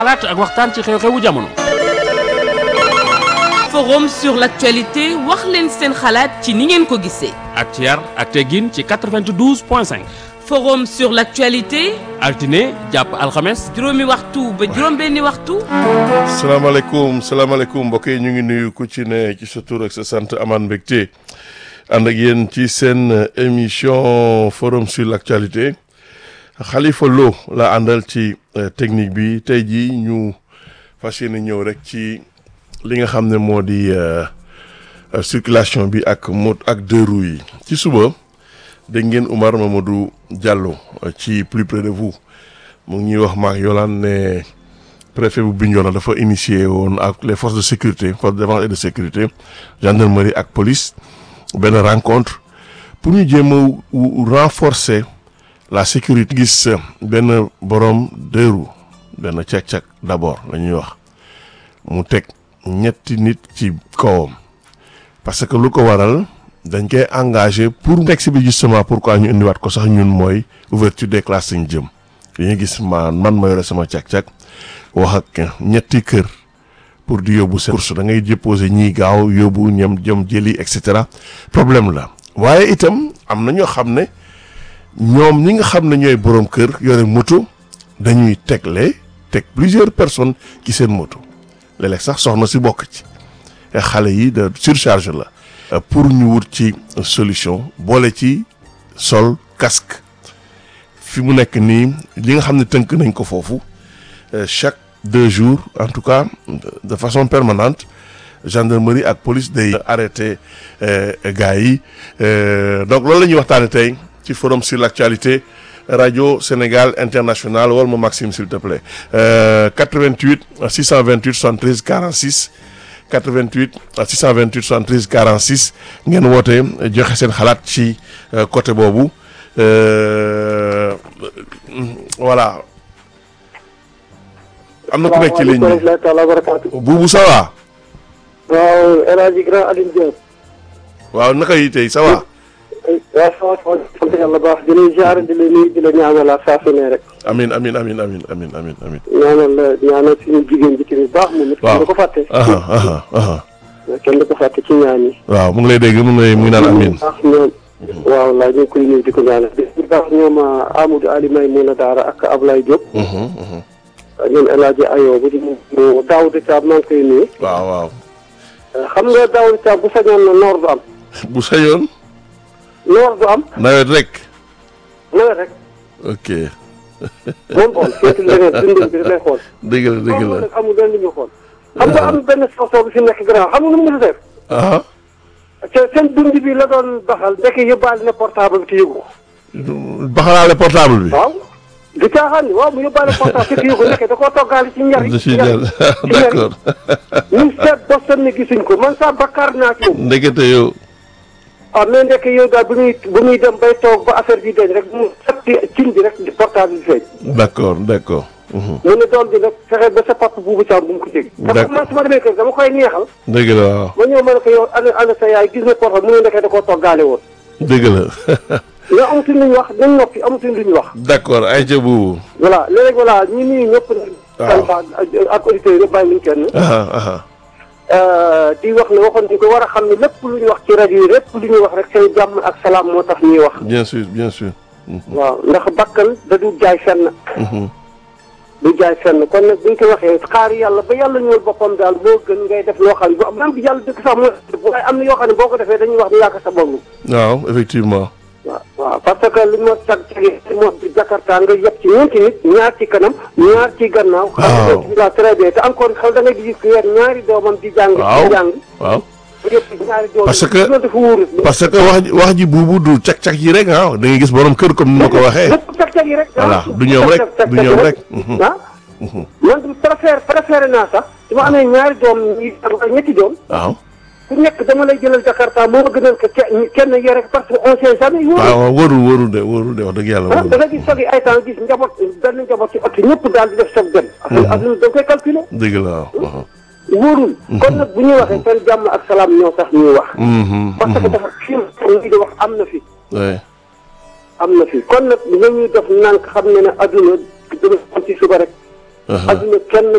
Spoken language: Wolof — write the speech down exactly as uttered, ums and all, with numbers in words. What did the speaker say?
xalaat ak waxtaan ci xew-xewu jamono. forum sur l'actualité wax leen seen xalaat ci ni ngeen ko gisee. ak ci yar ak teggin ci quatre-vingt-douze point cinq. forum sur l'actualité. altine jàpp alxames. juróomi waxtu ba juróom-benni waxtu. salaamaaleykum salaamaaleykum mbokk yi ñu ngi nuyu ku ci ne ci sa tur ak sa sant amaan mbégte ànd ak yéen ci seen émission forum sur l'actualité. Khalifa Lo la àndal ci technique bi tey jii ñu fas yéene ñëw rek ci li nga xam ne moo di circulation bi ak mot ak deux roues yi ci suba dégg ngeen Oumar Mamadou Diallo ci plus près de vous mu ngi ñuy wax maak Yolande ne préfet bu Bignona dafa initié woon ak les forces de sécurité forces de défense et de sécurité gendarmerie ak police benn rencontre pour ñu jéem a renforcer la sécurité. Gis benn borom deux roues benn càq-càq d'abord la ñuy wax mu teg ñetti nit ci kawam parce que lu ko waral dañ koy engagé pour texte bi justement pourquoi ñu indiwaat ko sax ñun mooy ouverture des classes lañ jëm dañuy gis ma man ma yore sama càq-càq wax ak ñetti kër pour di yóbbu seen course da ngay déposer ñii gaaw yóbbu ñem jëm jëli et cetera problème la waaye itam am na ñoo xam ne ñoom ñi nga xam ne ñooy borom kër yore moto dañuy tegle teg plusieurs personnes ci seen moto léeg-léeg sax soxna si bokk ci xale yi de surcharge la pour ñu wut ci solution boole ci sol casque fi mu nekk nii li nga xam ne tënk nañ ko foofu chaque deux jours en tout cas de façon permanente gendarmerie ak police day arrêté gars yi donc loolu la ñuy waxtaane tey ci forum sur l'actualité radio Sénégal international wala ma Maxime s'il te plaît quatre-vingt-huit six cent vingt-huit soixante-treize quarante-six quatre-vingt-huit six cent vingt-huit soixante-treize quarante-six ngeen woote joxe seen xalaat ci côté boobu voilà am na ku nekk ci ligne bi Boubou ça va. waaw El Hadj Grand Alioune Diop. waaw naka yi tey ça va. waaw ça va sant yàlla baax di lay ziar di la nuyu di la ñaanal saa su ne rek. amiin amiin amiin amiin amiin amiin amiin. ñaanal la ñaanal suñu jigéen ji tamit baax moom it. waaw kenn du ko fàtte. kenn du ko fàtte ci ñaan yi. waaw mu ngi lay dégg mu ngi lay mu ngi naan amiin. baax ñoom. waaw laaj ñu ngi koy nuyu di ko ñaanal di baax ñoom Amadou Ali Maymouna Daara ak Ablaye Diop. ñoom El Hadj Ayo bu di mu Daouda Thiam maa ngi koy nuyu. waaw waaw. xam nga Daouda Thiam bu sañoon na noor du am. bu sañoon. noor du am. nawet rek. nawet rek. ok. moom xool seetu leneen dundin bi lay xool. dëgg la dëgg la amul lenn lu ñu xool. xam nga am benn soxla bi fi nekk grand xam nga nu mu mën a def. ah. te seen dund bi la doon baxal ndek yóbbaale na portable bi te yëgu ko. baxalaale portable bi. waaw. du caaxaan ni waaw mu yóbbaale portable te yëgu ko nekk da koo toggaale ci ñaar yi. ci ñaar d'accord. ñun seet Boston ne gisuñ ko man sax bakkaar naa ci moom. ndekete yow. ah mais ndek yow daal bu muy bu muy dem bay toog ba affaire bi deñ rek mu sotti cin bi rek portable bi feeñ. d'accord d'accord. mu ne doom bi nag fexe ba sa papa buubu caam bu mu ko jég. parce que man su ma demee kër dama koy neexal. dëgg la waaw. ma ñëw ma ne ko yow ana ana sa yaay gis na portable mu ne ndekee da koo toggaale woon. dëgg la. mais amatuñ lu ñu wax dañ noppi amatuñ lu ñu wax. d'accord ay ca bu. voilà léegi voilà ñi nuyu ñëpp. waaw ak auditeurs yi bàyyi luñ kenn. di wax ne waxoon ñu ko war a xam ne lépp lu ñu wax ci rajo yi lépp lu ñuy wax rek seen jàmm ak salaam moo tax ñuy wax. bien sûr bien sûr. waaw ndax bakkan da du jaay fenn. du jaay fenn kon nag bu ñu ko waxee xaar yàlla ba yàlla ñëwal boppam daal moo gën ngay def loo xam ne bu même bi yàlla dëgg sax mooy waaye am na yoo xam ne boo ko defee dañuy wax ni yàq sa bopp. waaw effectivement. waaw waaw parce que li ma tag tagi moo di Jakarta nga yeb ci ñeenti nit ñaar ci kanam ñaar ci gannaaw. waaw xam nga très bien te encore xel da ngay gis ku weer ñaari doomam di jàng. waaw di jàng. waaw. ñaari doomam parce que parce que wax ji wax ji buubu du cag-cag yi rek ah da ngay gis borom kër comme ni ma ko waxee. lépp cag-cag yi rek. voilà du ñoom rek du ñoom rek. ah. man préfère préféré naa sax su ma amee ñaari doom yi ak ñetti doom. waaw. ku nekk dama lay jëlal Jakarta moo ma gënal ko kenn yore parce que on sait jamais. waaw wóorul wóorul de wóorul de wax dëgg yàlla wóorul. da nga gis soog ay temps gis njaboot benn njaboot ci oto ñëpp daal di def soog dem. ak ak da koy calculer. dëgg la waaw. wóorul. kon nag bu ñuy waxee seen jàmm ak salaam ñoo tax ñuy wax. parce que dafa fi mu di wax am na fi. am na fi kon nag ñoom ñuy def nànk xam ne ne adduna dama am ci suba rek. adduna kenn